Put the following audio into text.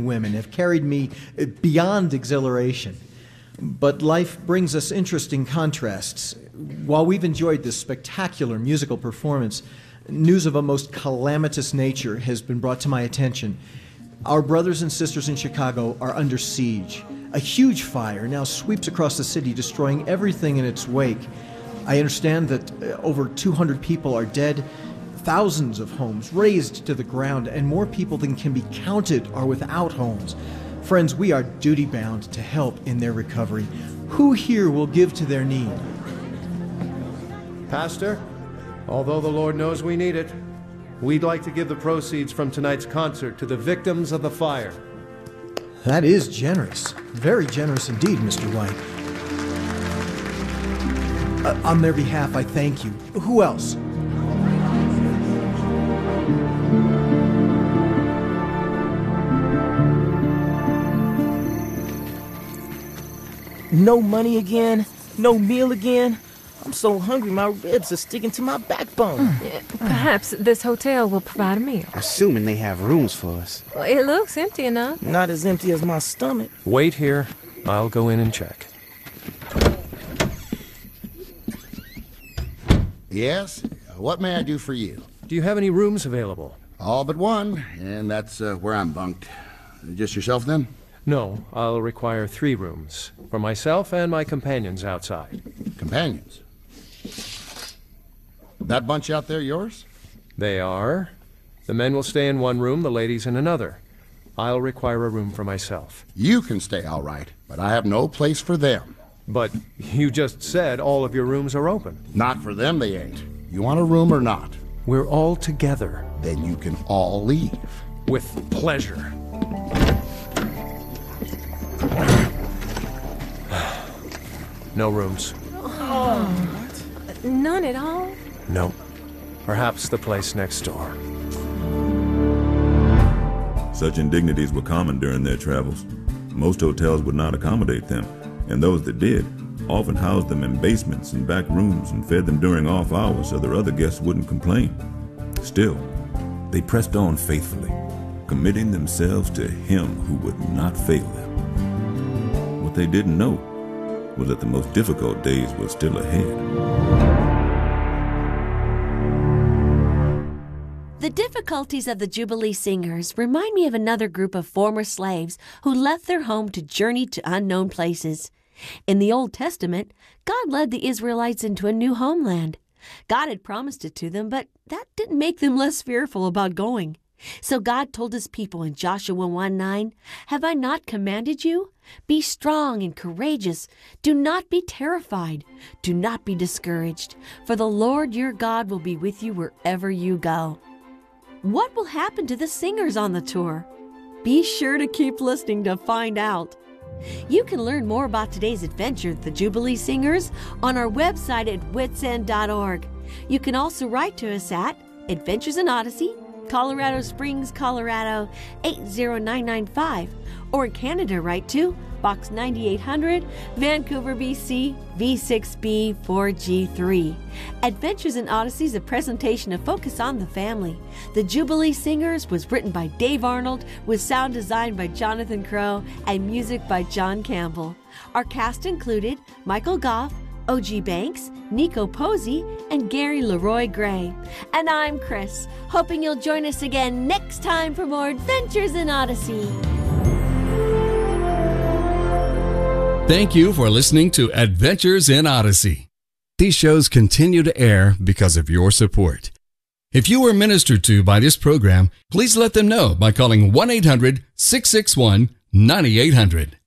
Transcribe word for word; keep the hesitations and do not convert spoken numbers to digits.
women have carried me beyond exhilaration. But life brings us interesting contrasts. While we've enjoyed this spectacular musical performance, news of a most calamitous nature has been brought to my attention. Our brothers and sisters in Chicago are under siege. A huge fire now sweeps across the city, destroying everything in its wake. I understand that uh, over two hundred people are dead, thousands of homes razed to the ground, and more people than can be counted are without homes. Friends, we are duty-bound to help in their recovery. Who here will give to their need? Pastor, although the Lord knows we need it, we'd like to give the proceeds from tonight's concert to the victims of the fire. That is generous. Very generous indeed, Mister White. Uh, on their behalf, I thank you. Who else? No money again? No meal again? I'm so hungry, my ribs are sticking to my backbone. Perhaps this hotel will provide a meal. Assuming they have rooms for us. Well, it looks empty enough. Not as empty as my stomach. Wait here. I'll go in and check. Yes? What may I do for you? Do you have any rooms available? All but one, and that's uh, where I'm bunked. Just yourself, then? No, I'll require three rooms, for myself and my companions outside. Companions? That bunch out there yours? They are. The men will stay in one room, the ladies in another. I'll require a room for myself. You can stay, all right, but I have no place for them. But you just said all of your rooms are open. Not for them, they ain't. You want a room or not? We're all together. Then you can all leave. With pleasure. No rooms. Oh. None at all? No. Perhaps the place next door. Such indignities were common during their travels. Most hotels would not accommodate them, and those that did often housed them in basements and back rooms and fed them during off hours so their other guests wouldn't complain. Still, they pressed on faithfully, committing themselves to Him who would not fail them. What they didn't know was that the most difficult days were still ahead. The difficulties of the Jubilee Singers remind me of another group of former slaves who left their home to journey to unknown places. In the Old Testament, God led the Israelites into a new homeland. God had promised it to them, but that didn't make them less fearful about going. So God told His people in Joshua one nine, "Have I not commanded you? Be strong and courageous. Do not be terrified. Do not be discouraged, for the Lord your God will be with you wherever you go." What will happen to the singers on the tour? Be sure to keep listening to find out. You can learn more about today's adventure, the Jubilee Singers, on our website at wits end dot org. You can also write to us at Adventures in Odyssey, Colorado Springs, Colorado eight zero nine nine five, or in Canada, write to Box ninety-eight hundred, Vancouver, B C, V six B four G three. Adventures in Odyssey is a presentation of Focus on the Family. The Jubilee Singers was written by Dave Arnold, with sound design by Jonathan Crow, and music by John Campbell. Our cast included Michael Goff, O G Banks, Nico Posey, and Gary Leroy Gray. And I'm Chris, hoping you'll join us again next time for more Adventures in Odyssey. Thank you for listening to Adventures in Odyssey. These shows continue to air because of your support. If you were ministered to by this program, please let them know by calling one eight hundred, six six one, nine eight hundred.